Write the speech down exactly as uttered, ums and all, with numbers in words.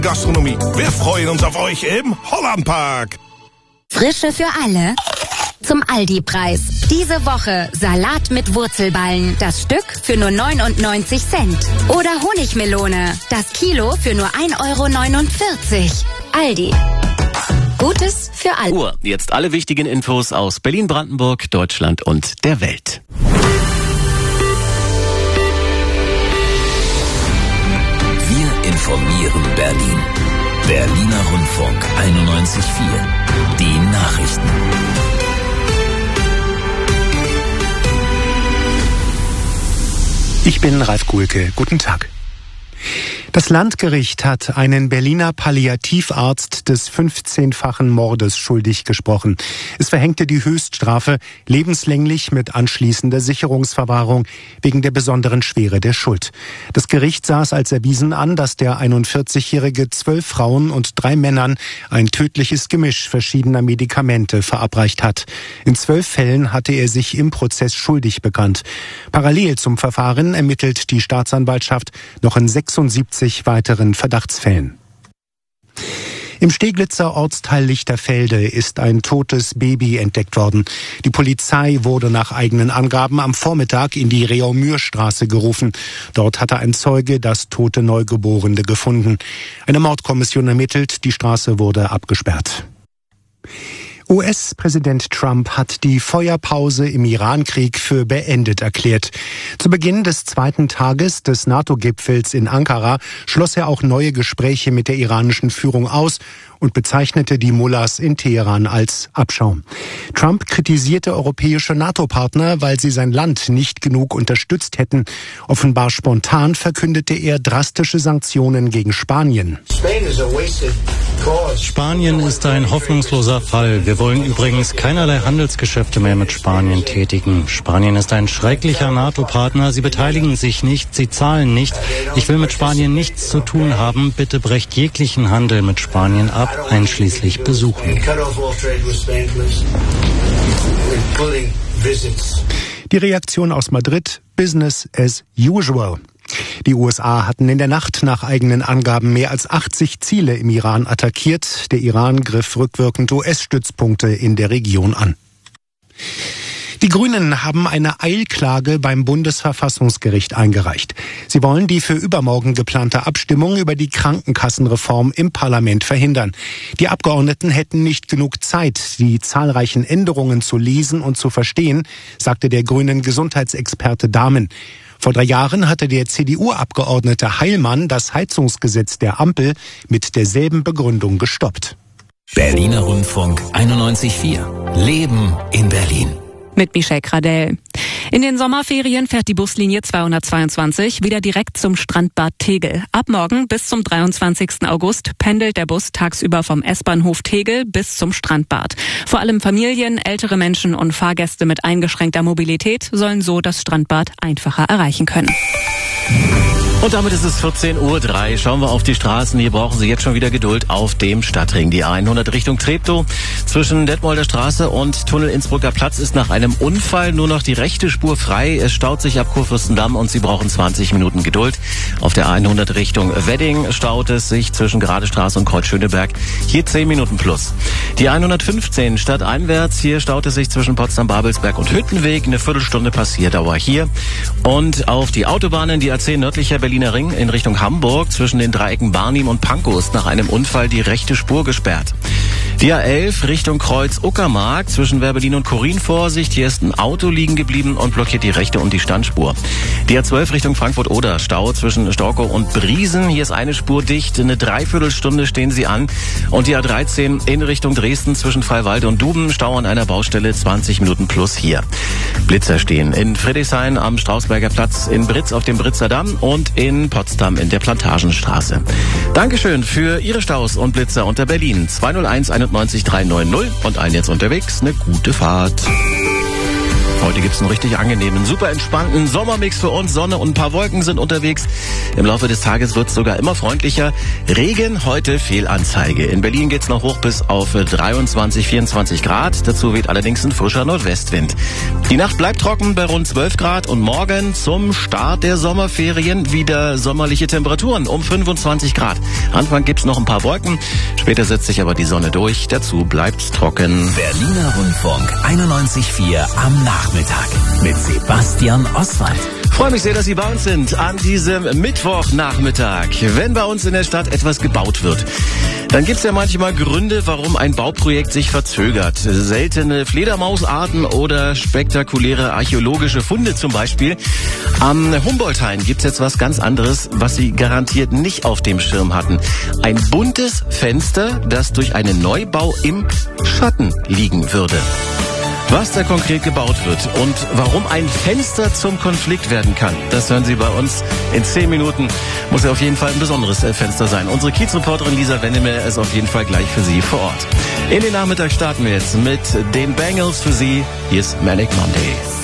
Gastronomie. Wir freuen uns auf euch im Hollandpark. Frische für alle. Zum Aldi-Preis. Diese Woche Salat mit Wurzelballen. Das Stück für nur neunundneunzig Cent. Oder Honigmelone. Das Kilo für nur ein Euro neunundvierzig. Aldi. Gutes für alle. Uhr. Jetzt alle wichtigen Infos aus Berlin, Brandenburg, Deutschland und der Welt. Wir informieren Berlin. Berliner Rundfunk einundneunzig Komma vier. Die Nachrichten. Ich bin Ralf Kuhlke. Guten Tag. Das Landgericht hat einen Berliner Palliativarzt des fünfzehnfachen Mordes schuldig gesprochen. Es verhängte die Höchststrafe lebenslänglich mit anschließender Sicherungsverwahrung wegen der besonderen Schwere der Schuld. Das Gericht sah es als erwiesen an, dass der einundvierzigjährige zwölf Frauen und drei Männern ein tödliches Gemisch verschiedener Medikamente verabreicht hat. In zwölf Fällen hatte er sich im Prozess schuldig bekannt. Parallel zum Verfahren ermittelt die Staatsanwaltschaft noch in sechsundsiebzig weiteren Verdachtsfällen. Im Steglitzer Ortsteil Lichterfelde ist ein totes Baby entdeckt worden. Die Polizei wurde nach eigenen Angaben am Vormittag in die Reaumürstraße gerufen. Dort hatte ein Zeuge das tote Neugeborene gefunden. Eine Mordkommission ermittelt, die Straße wurde abgesperrt. U S-Präsident Trump hat die Feuerpause im Iran-Krieg für beendet erklärt. Zu Beginn des zweiten Tages des NATO-Gipfels in Ankara schloss er auch neue Gespräche mit der iranischen Führung aus und bezeichnete die Mullahs in Teheran als Abschaum. Trump kritisierte europäische NATO-Partner, weil sie sein Land nicht genug unterstützt hätten. Offenbar spontan verkündete er drastische Sanktionen gegen Spanien. Spanien ist ein hoffnungsloser Fall. Wir wollen übrigens keinerlei Handelsgeschäfte mehr mit Spanien tätigen. Spanien ist ein schrecklicher NATO-Partner. Sie beteiligen sich nicht, sie zahlen nicht. Ich will mit Spanien nichts zu tun haben. Bitte brecht jeglichen Handel mit Spanien ab, einschließlich Besuchen. Die Reaktion aus Madrid: Business as usual. Die U S A hatten in der Nacht nach eigenen Angaben mehr als achtzig Ziele im Iran attackiert. Der Iran griff rückwirkend U S-Stützpunkte in der Region an. Die Grünen haben eine Eilklage beim Bundesverfassungsgericht eingereicht. Sie wollen die für übermorgen geplante Abstimmung über die Krankenkassenreform im Parlament verhindern. Die Abgeordneten hätten nicht genug Zeit, die zahlreichen Änderungen zu lesen und zu verstehen, sagte der grünen Gesundheitsexperte Dahmen. Vor drei Jahren hatte der C D U-Abgeordnete Heilmann das Heizungsgesetz der Ampel mit derselben Begründung gestoppt. Berliner Rundfunk einundneunzig Komma vier. Leben in Berlin. Mit Michelle Gradell. In den Sommerferien fährt die Buslinie zweihundertzweiundzwanzig wieder direkt zum Strandbad Tegel. Ab morgen bis zum dreiundzwanzigsten August pendelt der Bus tagsüber vom S-Bahnhof Tegel bis zum Strandbad. Vor allem Familien, ältere Menschen und Fahrgäste mit eingeschränkter Mobilität sollen so das Strandbad einfacher erreichen können. Und damit ist es vierzehn Uhr drei. Schauen wir auf die Straßen. Hier brauchen Sie jetzt schon wieder Geduld auf dem Stadtring. Die A hundert Richtung Treptow zwischen Detmolder Straße und Tunnel Innsbrucker Platz ist nach einem Unfall nur noch die rechte Spur frei. Es staut sich ab Kurfürstendamm und Sie brauchen zwanzig Minuten Geduld. Auf der A hundert Richtung Wedding staut es sich zwischen Geradestraße und Kreuz Schöneberg. Hier zehn Minuten plus. Die A hundertfünfzehn stadteinwärts. Hier staut es sich zwischen Potsdam-Babelsberg und Hüttenweg. Eine Viertelstunde Passierdauer hier. Und auf die Autobahnen, die A zehn nördlicher Berliner Ring in Richtung Hamburg zwischen den Dreiecken Barnim und Pankow ist nach einem Unfall die rechte Spur gesperrt. Die A elf Richtung Kreuz Uckermark zwischen Werbelin und Korin Vorsicht. Hier ist ein Auto liegen geblieben und blockiert die rechte und die Standspur. Die A zwölf Richtung Frankfurt-Oder Stau zwischen Storkow und Briesen. Hier ist eine Spur dicht. Eine Dreiviertelstunde stehen Sie an. Und die A dreizehn in Richtung Dresden zwischen Freiwalde und Duben. Stau an einer Baustelle zwanzig Minuten plus hier. Blitzer stehen in Friedrichshain am Strausberger Platz, in Britz auf dem Britzer Damm und in Potsdam in der Plantagenstraße. Dankeschön für Ihre Staus und Blitzer unter Berlin. zwei null eins einundneunzig drei neun null und allen jetzt unterwegs eine gute Fahrt. Heute gibt's einen richtig angenehmen, super entspannten Sommermix für uns. Sonne und ein paar Wolken sind unterwegs. Im Laufe des Tages wird's sogar immer freundlicher. Regen heute Fehlanzeige. In Berlin geht's noch hoch bis auf dreiundzwanzig, vierundzwanzig Grad. Dazu weht allerdings ein frischer Nordwestwind. Die Nacht bleibt trocken bei rund zwölf Grad und morgen zum Start der Sommerferien wieder sommerliche Temperaturen um fünfundzwanzig Grad. Anfang gibt's noch ein paar Wolken, später setzt sich aber die Sonne durch. Dazu bleibt's trocken. Berliner Rundfunk einundneunzig Komma vier am Nachmittag mit Sebastian Oswald. Ich freue mich sehr, dass Sie bei uns sind an diesem Mittwochnachmittag. Wenn bei uns in der Stadt etwas gebaut wird, dann gibt es ja manchmal Gründe, warum ein Bauprojekt sich verzögert. Seltene Fledermausarten oder spektakuläre archäologische Funde zum Beispiel. Am Humboldt-Hain gibt es jetzt was ganz anderes, was Sie garantiert nicht auf dem Schirm hatten. Ein buntes Fenster, das durch einen Neubau im Schatten liegen würde. Was da konkret gebaut wird und warum ein Fenster zum Konflikt werden kann, das hören Sie bei uns in zehn Minuten. Muss ja auf jeden Fall ein besonderes Fenster sein. Unsere Kiezreporterin Lisa Wennemer ist auf jeden Fall gleich für Sie vor Ort. In den Nachmittag starten wir jetzt mit den Bangles für Sie. Hier ist Manic Monday.